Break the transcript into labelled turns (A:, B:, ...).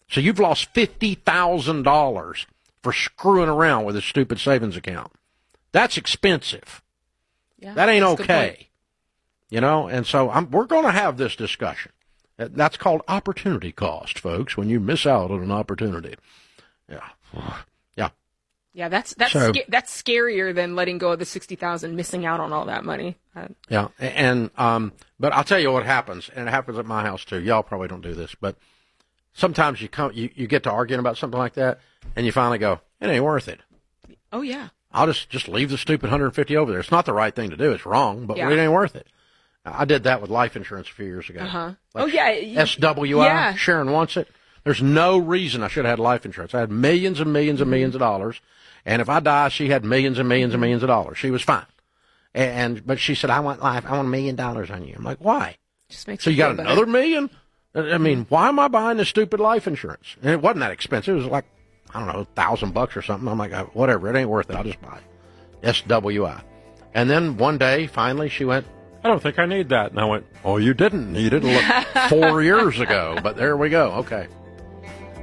A: So you've lost $50,000 for screwing around with a stupid savings account. That's expensive.
B: Yeah,
A: that ain't
B: that's
A: okay. You know, and so we're going to have this discussion. That's called opportunity cost, folks, when you miss out on an opportunity. Yeah. Yeah.
B: Yeah, that's scarier than letting go of the $60,000, missing out on all that money.
A: Yeah, and but I'll tell you what happens, and it happens at my house too. Y'all probably don't do this, but sometimes you get to arguing about something like that, and you finally go, it ain't worth it.
B: Oh yeah.
A: I'll just leave the stupid $150 over there. It's not the right thing to do. It's wrong, but it ain't worth it. I did that with life insurance a few years ago.
B: Uh-huh.
A: Like
B: SWI.
A: Yeah. Sharon wants it. There's no reason I should have had life insurance. I had millions and millions and millions of dollars. And if I die, she had millions and millions and millions of dollars. She was fine. But she said, I want $1 million on you. I'm like, why? So you got another million? I mean, why am I buying this stupid life insurance? And it wasn't that expensive. It was like, I don't know, $1,000 or something. I'm like, whatever. It ain't worth it. I'll just buy it. SWI. And then one day, finally, she went, I don't think I need that. And I went, oh, you didn't. You didn't look 4 years ago. But there we go. Okay.